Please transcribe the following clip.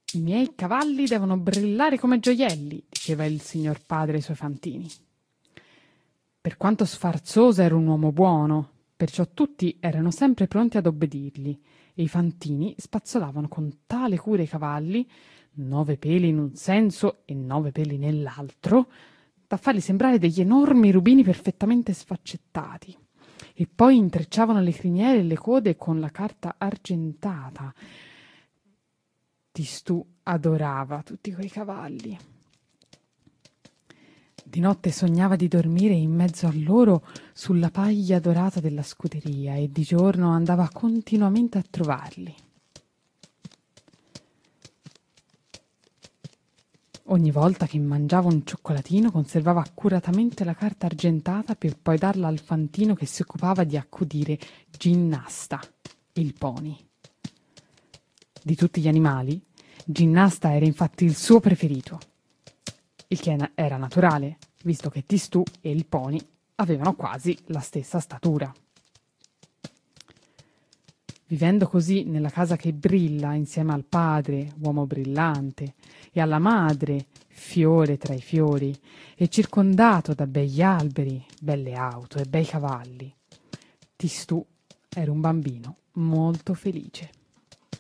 I miei cavalli devono brillare come gioielli, diceva il signor padre ai suoi fantini. Per quanto sfarzoso era un uomo buono, perciò tutti erano sempre pronti ad obbedirgli, e i fantini spazzolavano con tale cura i cavalli, 9 peli in un senso e 9 peli nell'altro, da farli sembrare degli enormi rubini perfettamente sfaccettati. E poi intrecciavano le criniere e le code con la carta argentata. Tistù adorava tutti quei cavalli. Di notte sognava di dormire in mezzo a loro sulla paglia dorata della scuderia e di giorno andava continuamente a trovarli. Ogni volta che mangiava un cioccolatino conservava accuratamente la carta argentata per poi darla al fantino che si occupava di accudire Ginnasta, il pony. Di tutti gli animali, Ginnasta era infatti il suo preferito, il che era naturale, visto che Tistù e il pony avevano quasi la stessa statura. Vivendo così nella casa che brilla insieme al padre, uomo brillante, e alla madre, fiore tra i fiori, e circondato da begli alberi, belle auto e bei cavalli, Tistù era un bambino molto felice.